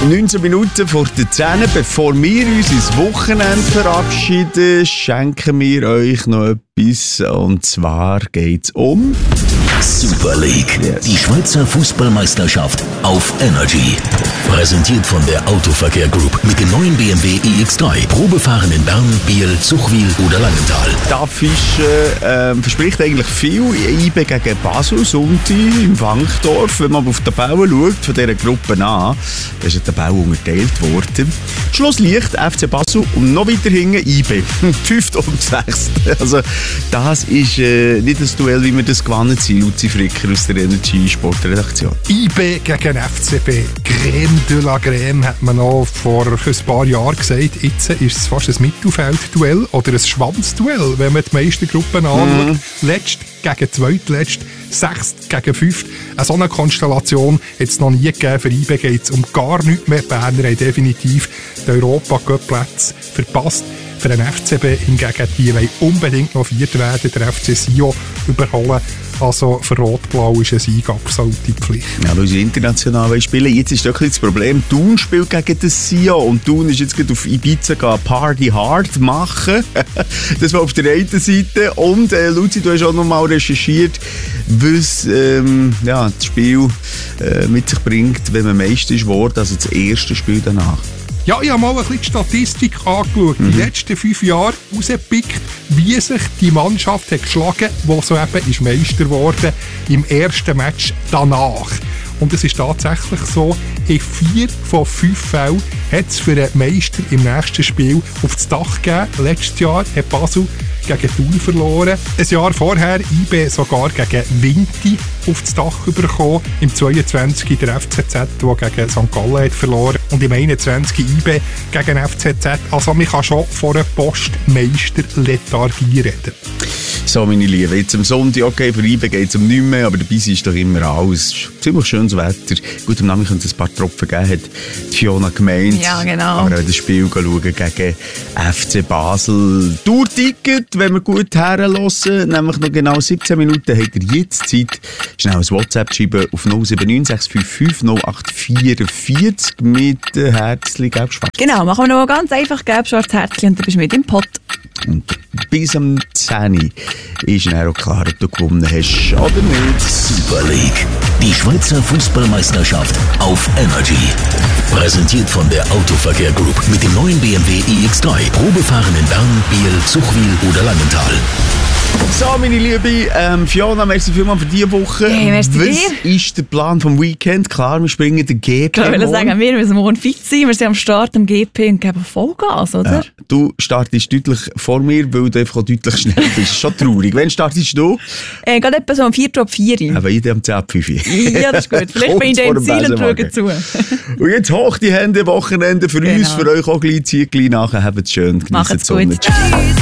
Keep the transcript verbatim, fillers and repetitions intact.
neunzehn Minuten vor der zehn, bevor wir uns ins Wochenende verabschieden, schenken wir euch noch etwas. Und zwar geht es um Super League, yes. Die Schweizer Fußballmeisterschaft auf Energy. Präsentiert von der Autoverkehr Group mit dem neuen B M W i X drei. Probefahren in Bern, Biel, Zuchwil oder Langenthal. Der Fisch äh, verspricht eigentlich viel. I B gegen Basel, Sonntag im Wankdorf. Wenn man auf die Tabelle schaut, von dieser Gruppe an, da ist die Tabelle unterteilt worden. Schlusslicht F C Basel und noch weiter hinten I B. Fünfte und sechste. Also das ist äh, nicht das Duell, wie wir das gewonnen sind. Luzi Fricker aus der Energy Sportredaktion. I B gegen F C B. Crème de la Crème hat man noch vor ein paar Jahren gesagt. Jetzt ist es fast ein Mittelfeldduell oder ein Schwanzduell, wenn man die meisten Gruppen anschaut. Mm. Letzt gegen zweitletzt, sechst gegen fünft. Eine so eine Konstellation hat es noch nie gegeben. Für I B geht es um gar nichts mehr. Die Berner haben definitiv den Europa-Cup-Plätze verpasst. Für den F C B hingegen, die wollen unbedingt noch Viert werden, der F C Sion überholen. Also für Rot-Blau ist ein Sieg absolute Pflicht. Ja, weil sie international spielen. Jetzt ist doch das Problem, Thun spielt gegen das Sion und Thun ist jetzt gerade auf Ibiza gehen, Party Hard machen. Das war auf der einen Seite. Und äh, Luzi, du hast auch noch mal recherchiert, was ähm, ja, das Spiel äh, mit sich bringt, wenn man Meister ist worden, also das erste Spiel danach. Ja, ich habe mal ein bisschen die Statistik angeschaut. Mhm. Die letzten fünf Jahre rausgepickt, wie sich die Mannschaft hat geschlagen, die so eben ist Meister geworden im ersten Match danach. Und es ist tatsächlich so, in vier von fünf Fällen hat es für den Meister im nächsten Spiel aufs Dach gegeben. Letztes Jahr hat Basel gegen Thun verloren. Ein Jahr vorher I B sogar gegen Vinti aufs Dach bekommen. Im zweiundzwanzig der F C Z, der gegen Sankt Gallen hat verloren. Und im einundzwanzig I B gegen F C Z. Also man kann schon von einer Postmeister-Lethargie reden. So, meine Lieben, jetzt am Sonntag, okay, für I B geht es um nichts mehr, aber dabei ist doch immer alles. Ziemlich schönes Wetter. Gut, am Nachmittag könnte es ein paar Tropfen geben, hat Fiona gemeint. Ja, genau. Aber auch das Spiel schauen gegen F C Basel. Tour-Ticket, wenn wir gut herhören, nämlich noch genau siebzehn Minuten habt ihr jetzt Zeit. Schnell ein WhatsApp schreiben auf null sieben neun sechs fünf fünf null acht vier vier mit äh, Herzli Gelb-Schwarz. Genau, machen wir noch ganz einfach Gelb-Schwarz Herzli und dann bist du mit im Pott. Und bis am zehn ist dann auch klar, ob du gewonnen hast oder nicht. Super League, die Schweizer Fußballmeisterschaft auf Energy. Präsentiert von der Autoverkehr Group mit dem neuen B M W i X drei. Probefahren in Bern, Biel, Zuchwil oder Langenthal. So, meine Liebe, ähm, Fiona, merci vielmals für diese Woche. Hey, merci Was dir. ist der Plan vom Weekend? Klar, wir springen den G P. Ich will sagen, wir müssen morgen fit sein. Wir sind am Start am G P und geben Vollgas, oder? Äh, du startest deutlich vor mir, weil du einfach auch deutlich schneller bist. Schon traurig. Wann startest du? Äh, gerade etwa so um vier ab vier. Aber ich am zehn ab fünf. Ja, das ist gut. Vielleicht bin ich dann im Ziel und schaue zu. Und jetzt hoch die Hände, Wochenende für Genau. uns, für euch auch gleich, zieht gleich nachher, habt es schön, genießt die Macht's Sonne. gut. Tschüss.